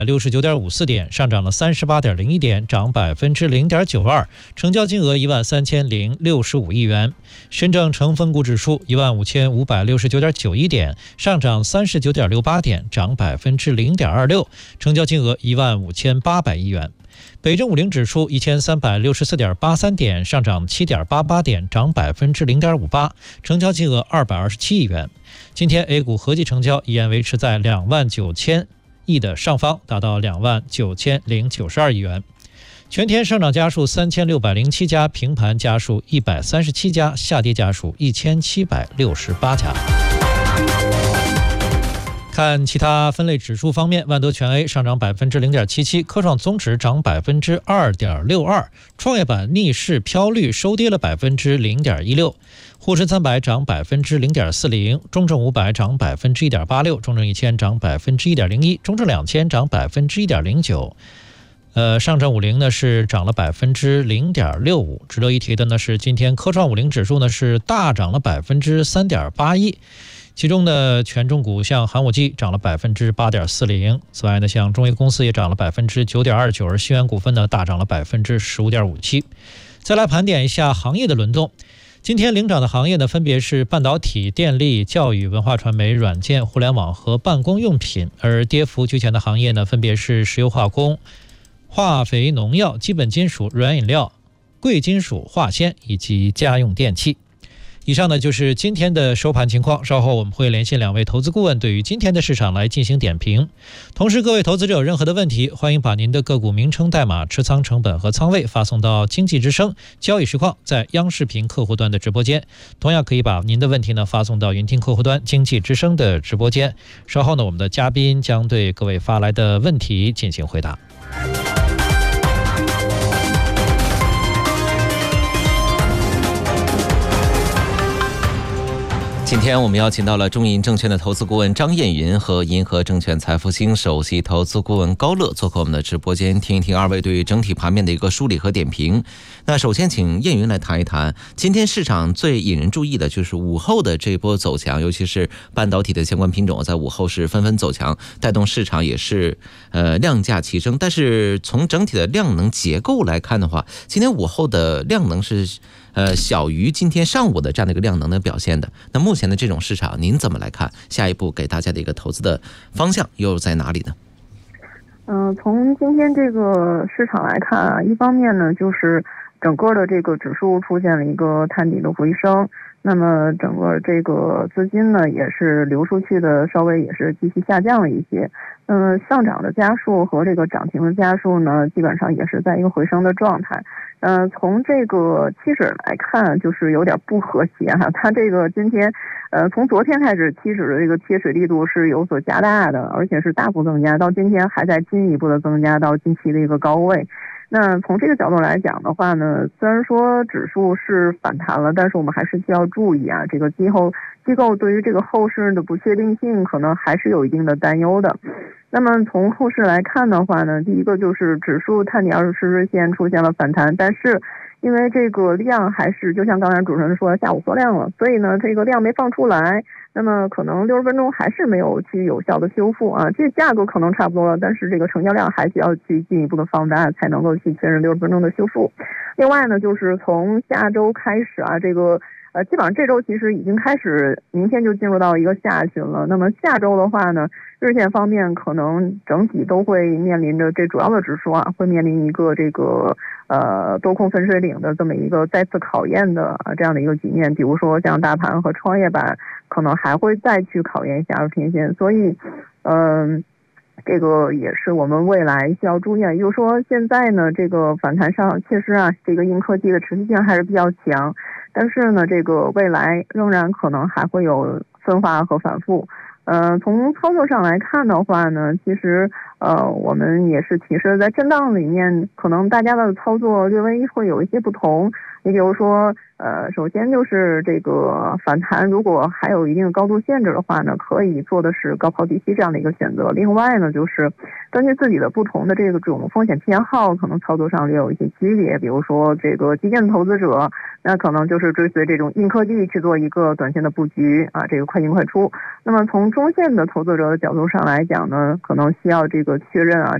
69.54点，上涨了38.01点，涨0.92%，成交金额13065亿元。深证成分股指数15569.91点，上涨39.68点，涨0.26%，成交金额15800亿元。北证50指数1364.83点，上涨7.88点，涨0.58%，成交金额227亿元。今天 A 股合计成交依然维持在29000亿的上方，达到29092亿元。全天上涨家数3607家，平盘家数137家，下跌家数1768家。看其他分类指数方面，万德全 A 上涨0.77%，科创综指涨2.62%，创业板逆势飘绿收跌了0.16%，沪深300涨0.40%，中证500涨1.86%，中证1000涨1.01%，中证2000涨1.09%。上证50呢是涨了0.65%。值得一提的呢是，今天科创50指数呢是大涨了3.81%。其中呢，权重股像寒武纪涨了8.40%，此外呢，像中业公司也涨了9.29%，而新源股份呢大涨了15.57%。再来盘点一下行业的轮动，今天领涨的行业呢，分别是半导体、电力、教育、文化传媒、软件、互联网和办公用品，而跌幅居前的行业呢，分别是石油化工、化肥农药、基本金属、软饮料、贵金属、化纤以及家用电器。以上呢就是今天的收盘情况，稍后我们会连线2位投资顾问，对于今天的市场来进行点评。同时，各位投资者有任何的问题，欢迎把您的个股名称、代码、持仓成本和仓位发送到经济之声交易实况在央视频客户端的直播间，同样可以把您的问题呢发送到云听客户端经济之声的直播间。稍后呢，我们的嘉宾将对各位发来的问题进行回答。 今天我们邀请到了中银证券的投资顾问张燕云和银河证券财富星首席投资顾问高乐做客我们的直播间，听一听二位对于整体盘面的一个梳理和点评。那首先请燕云来谈一谈，今天市场最引人注意的就是午后的这波走强，尤其是半导体的相关品种在午后是纷纷走强，带动市场也是量价齐升。但是从整体的量能结构来看的话，今天午后的量能是小于今天上午的这样的一个量能的表现的。那目前的这种市场您怎么来看？下一步给大家的一个投资的方向又在哪里呢？ 从今天这个市场来看啊，一方面呢就是整个的这个指数出现了一个探底的回升，那么整个这个资金呢也是流出去的稍微也是继续下降了一些。上涨的家数和这个涨停的家数呢基本上也是在一个回升的状态。从这个期指来看就是有点不和谐哈，它这个今天从昨天开始期指的这个贴水力度是有所加大的，而且是大幅增加，到今天还在进一步的增加到近期的一个高位。那从这个角度来讲的话呢，虽然说指数是反弹了，但是我们还是需要注意啊，这个机构对于这个后市的不确定性可能还是有一定的担忧的。那么从后市来看的话呢，第一个就是指数探底20日线出现了反弹，但是因为这个量还是就像刚才主持人说的下午缩量了，所以呢这个量没放出来，那么可能60分钟还是没有去有效的修复啊。这价格可能差不多了，但是这个成交量还需要去进一步的放大才能够去确认60分钟的修复。另外呢就是从下周开始啊，这个基本上这周其实已经开始，明天就进入到一个下旬了。那么下周的话呢，日线方面可能整体都会面临着这主要的指数啊，会面临一个这个多空分水岭的这么一个再次考验的这样的一个局面。比如说像大盘和创业板可能还会再去考验一下20天线，所以这个也是我们未来需要注意的。也就是说现在呢这个反弹上确实啊，这个硬科技的持续性还是比较强，但是呢这个未来仍然可能还会有分化和反复。从操作上来看的话呢，其实我们也是提示在震荡里面可能大家的操作略微会有一些不同。 你比如说，首先就是这个反弹，如果还有一定的高度限制的话呢，可以做的是高抛低吸这样的一个选择。另外呢，就是根据自己的不同的这种风险偏好，可能操作上也有一些区别。比如说这个基金的投资者，那可能就是追随这种硬科技去做一个短线的布局啊，这个快进快出。那么从中线的投资者的角度上来讲呢，可能需要这个确认啊。